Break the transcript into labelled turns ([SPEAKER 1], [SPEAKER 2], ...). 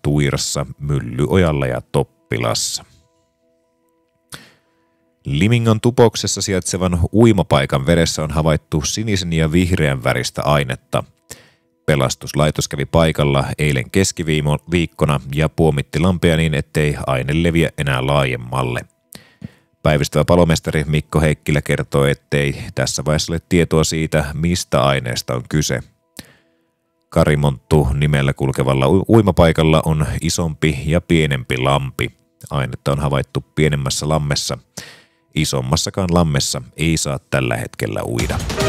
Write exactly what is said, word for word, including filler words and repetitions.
[SPEAKER 1] Tuirassa, Myllyojalla ja Toppilassa. Limingan Tupoksessa sijaitsevan uimapaikan vedessä on havaittu sinisen ja vihreän väristä ainetta. Pelastuslaitos kävi paikalla eilen keskiviikkona ja puomitti lampea niin, ettei aine leviä enää laajemmalle. Päivystävä palomestari Mikko Heikkilä kertoo, ettei tässä vaiheessa ole tietoa siitä, mistä aineesta on kyse. Karimonttu nimellä kulkevalla uimapaikalla on isompi ja pienempi lampi. Ainetta on havaittu pienemmässä lammessa. Isommassakaan lammessa ei saa tällä hetkellä uida.